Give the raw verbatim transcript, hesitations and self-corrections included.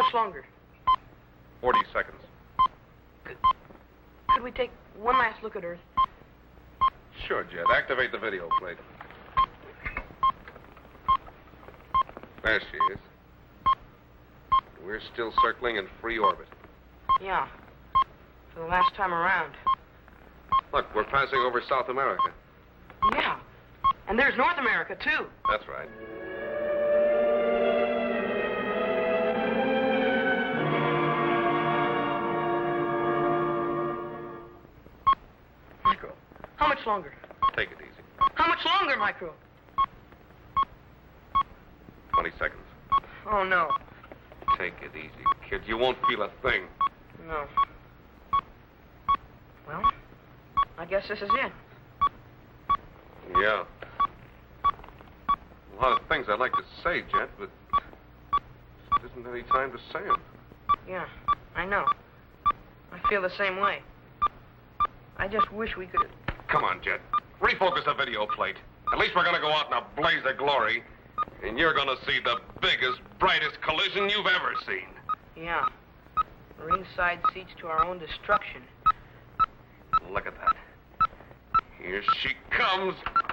much longer? Forty seconds. Could, could we take one last look at Earth? Sure, Jet. Activate the video plate. There she is. We're still circling in free orbit. Yeah. For the last time around. Look, we're passing over South America. Yeah. And there's North America, too. That's right. Micro, how much longer? Take it easy. How much longer, Micro? Twenty seconds. Oh, no. Take it easy, kid. You won't feel a thing. No. Well, I guess this is it. Yeah. A lot of things I'd like to say, Jet, but there isn't any time to say them. Yeah, I know. I feel the same way. I just wish we could... Come on, Jet. Refocus the video plate. At least we're going to go out in a blaze of glory. And you're going to see the biggest, brightest collision you've ever seen. Yeah. Ringside seats to our own destruction. Look at that. Here she comes.